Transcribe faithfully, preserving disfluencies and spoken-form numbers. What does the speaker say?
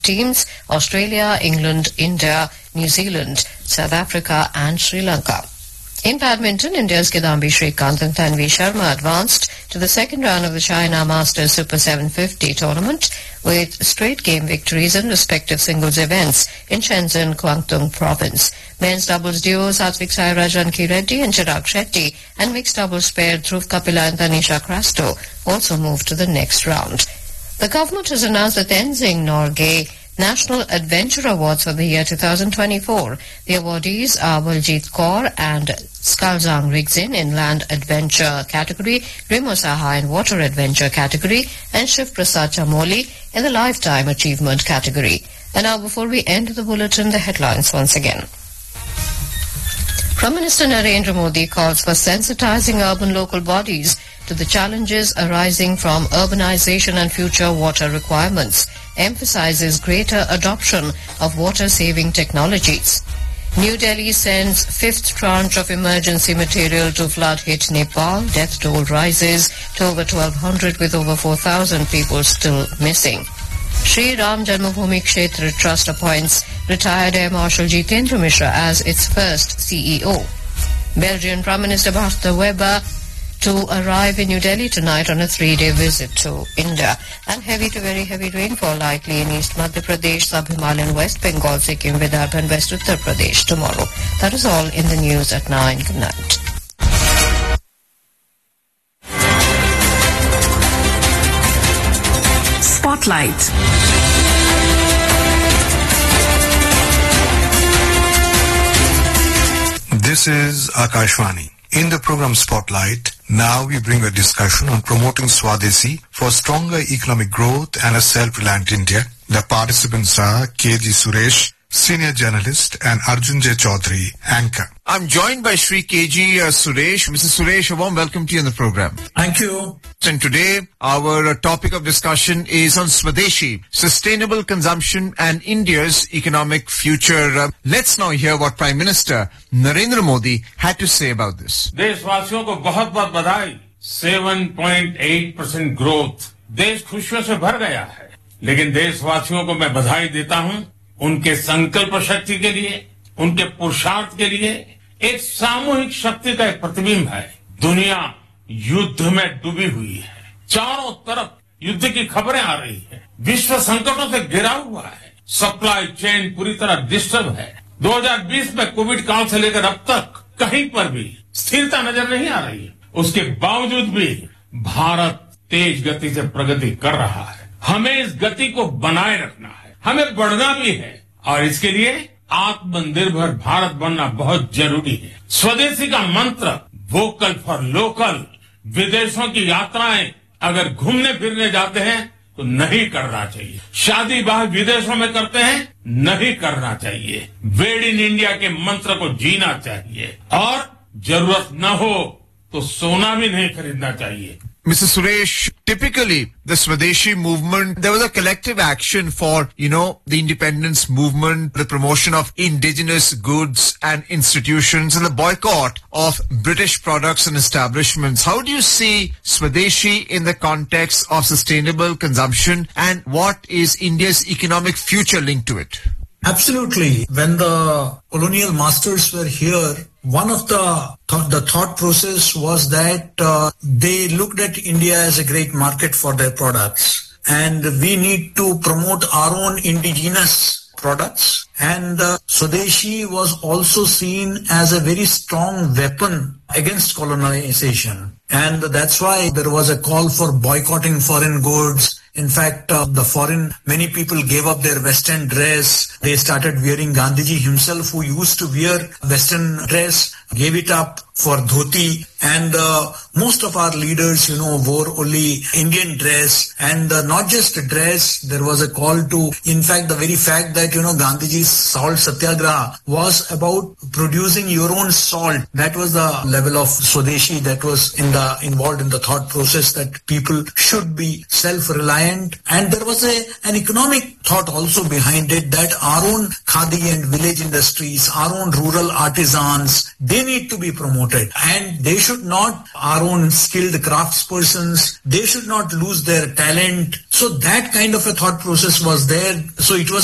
teams: Australia, England, India, New Zealand, South Africa and Sri Lanka. In badminton, India's Kidambi Srikanth and Tanvi Sharma advanced to the second round of the China Masters Super seven fifty tournament with straight game victories in respective singles events in Shenzhen, Guangdong province. Men's doubles duo Satvik Sairaj Ranki Reddy and Chirag Shetty and mixed doubles pair Dhruv Kapila and Tanisha Crasto also moved to the next round. The government has announced the Tenzing Norgay National Adventure Awards for the year two thousand twenty-four. The awardees are Baljit Kaur and Skalzang Rigzin in Land Adventure category, Rimo Saha in Water Adventure category, and Shiv Prasad Chamoli in the Lifetime Achievement category. And now, before we end the bulletin, the headlines once again. Prime Minister Narendra Modi calls for sensitizing urban local bodies to the challenges arising from urbanization and future water requirements, emphasizes greater adoption of water-saving technologies. New Delhi sends fifth tranche of emergency material to flood-hit Nepal. Death toll rises to over twelve hundred with over four thousand people still missing. Sri Ram Janmabhoomi Kshetra Trust appoints retired Air Marshal Jitendra Mishra as its first C E O. Belgian Prime Minister Bart de Weber to arrive in New Delhi tonight on a three-day visit to India. And heavy to very heavy rainfall likely in East Madhya Pradesh, Sub-Himalayan West Bengal, Sikkim, Vidarbha and West Uttar Pradesh tomorrow. That is all in the news at nine. Good night. Spotlight. This is Akashvani. In the program Spotlight, now we bring a discussion on promoting Swadeshi for stronger economic growth and a self-reliant India. The participants are K G Suresh, senior journalist, and Arjun J. Chaudhary, anchor. I'm joined by Shri K G uh, Suresh. Mister Suresh, a warm welcome to you on the program. Thank you. And today, our uh, topic of discussion is on Swadeshi, sustainable consumption and India's economic future. Uh, let's now hear what Prime Minister Narendra Modi had to say about this. देशवासियों को बहुत बहुत बधाई. seven point eight percent growth. देश खुशियों से भर गया है. लेकिन देशवासियों को मैं बधाई देता हूं उनके संकल्प शक्ति के लिए, उनके पुरुषार्थ के लिए. एक सामूहिक शक्ति का एक प्रतिबिंब है. दुनिया युद्ध में डूबी हुई है. चारों तरफ युद्ध की खबरें आ रही है. विश्व संकटों से घिरा हुआ है. सप्लाई चेन पूरी तरह डिस्टर्ब है. दो हज़ार बीस में कोविड काल से लेकर अब तक कहीं पर भी स्थिरता नजर नहीं आ रही है. उसके बावजूद भी भारत तेज गति से प्रगति कर रहा है. हमें इस गति को बनाए रखना है. हमें बढ़ना भी है और इसके लिए आत्मनिर्भर भारत बनना बहुत जरूरी है. स्वदेशी का मंत्र वोकल फॉर लोकल. विदेशों की यात्राएं अगर घूमने फिरने जाते हैं तो नहीं करना चाहिए. शादी ब्याह विदेशों में करते हैं, नहीं करना चाहिए. मेड इन इंडिया के मंत्र को जीना चाहिए और जरूरत न हो तो सोना भी नहीं खरीदना चाहिए. Mister Suresh, typically the Swadeshi movement, there was a collective action for, you know, the independence movement, the promotion of indigenous goods and institutions, and the boycott of British products and establishments. How do you see Swadeshi in the context of sustainable consumption, and what is India's economic future linked to it? Absolutely. When the colonial masters were here, one of the th- the thought process was that uh, they looked at India as a great market for their products, and we need to promote our own indigenous products. And uh, Swadeshi was also seen as a very strong weapon against colonization. And that's why there was a call for boycotting foreign goods. In fact, uh, the foreign, many people gave up their Western dress. They started wearing. Gandhiji himself, who used to wear Western dress, gave it up for dhoti. And uh, most of our leaders, you know, wore only Indian dress. And uh, not just dress, there was a call to, in fact, the very fact that, you know, Gandhiji's salt satyagraha was about producing your own salt. That was the level of Swadeshi that was in the involved in the thought process, that people should be self-reliant. And there was a an economic thought also behind it, that our own khadi and village industries, our own rural artisans, they they need to be promoted, and they should not, our own skilled craftspersons, they should not lose their talent. So that kind of a thought process was there. So it was